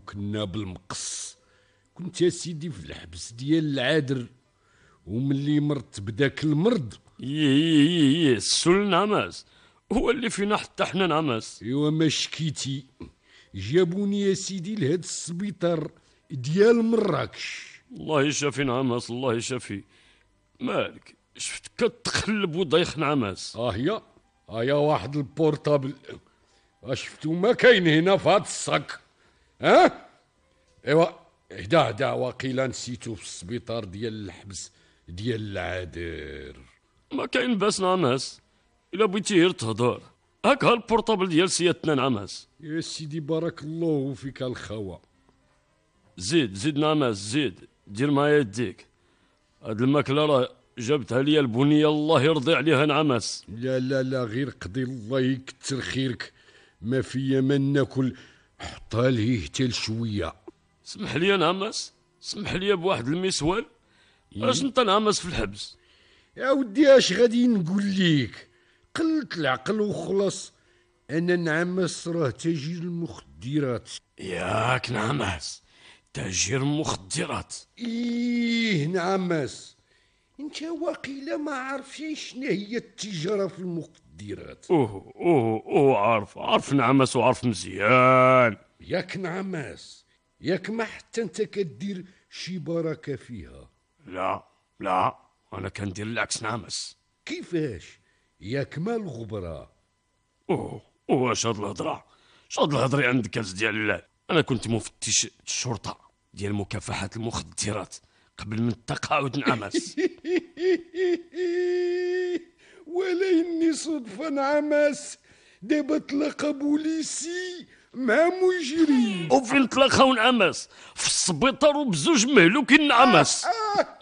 وكنا بالمقص. كنت يا سيدي في الحبس ديال العادر، وملي مرت بداك المرض. السل نعماس هو اللي فينا حتى حنا نعماس. ايوا ما شكيتي، جابوني يا سيدي لهاد السبيطار ديال مراكش. الله يشافي نعماس، الله يشافي. مالك شفتك كتقلب ودايخ نعماس؟ هيا واحد البورطابل شفتو ما كاين هنا في هاد الصاك. ايوا هدا واقيلا نسيتو في السبيطار ديال الحبس ديال العادر. ما كاين باس نعماس، الا بغيتي غير تهضر هاك ها البورطابل ديال سيادتنا نعماس. يا سيدي بارك الله فيك الخوا. زيد نعماس، زيد دير معايا يديك. هاد الماكله راه جابتها ليا البنيه الله يرضي عليها نعماس. لا غير قضي الله يكتر خيرك، ما فيا ما ناكل، حطها ليه حتى شويه. سمح لي نعماس، سمح لي بواحد المسوال. اش انت نعماس في الحبس؟ يا ودي اش غادي نقول ليك، قلت العقل وخلص. انا نعمس راه تاجر المخدرات. ياك نعماس تاجر مخدرات؟ ايه نعمس، انت واقيلا ما عارفين شنو هي التجاره في المخدرات. عارف نعماس، وعارف مزيان. ياك نعماس، ياك ما حتى انت كدير شي بركه فيها؟ لا انا كندير العكس نعماس. كيفاش؟ ياك ما الغبره؟ اش هاد الهضره عندك از ديال الله. انا كنت مفتش الشرطه ديال مكافحه المخدرات قبل من التقاعد نعماس. ولا اني صدفه نعماس دابا تلاقى بوليسي مع مجرم. وفين تلاقاو نعماس؟ في السبيطار وبزوج مهلوكين نعماس.